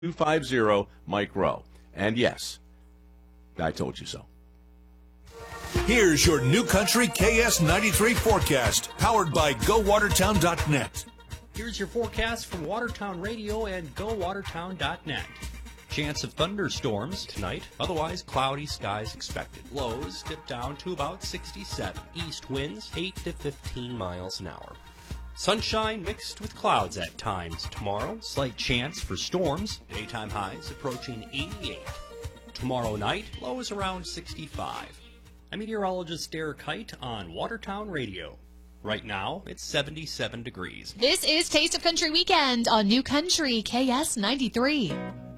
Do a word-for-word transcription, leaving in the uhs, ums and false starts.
two five zero Mike Rowe. And yes, I told you so. Here's your New Country K S ninety-three forecast, powered by go watertown dot net. Here's your forecast from Watertown Radio and go watertown dot net. Chance of thunderstorms tonight, otherwise cloudy skies expected. Lows dip down to about sixty-seven. East winds eight to fifteen miles an hour. Sunshine mixed with clouds at times tomorrow. Slight chance for storms. Daytime highs approaching eighty-eight. Tomorrow night, lows around sixty-five. I'm meteorologist Derek Height on Watertown Radio. Right now, it's seventy-seven degrees. This is Taste of Country Weekend on New Country K S ninety-three.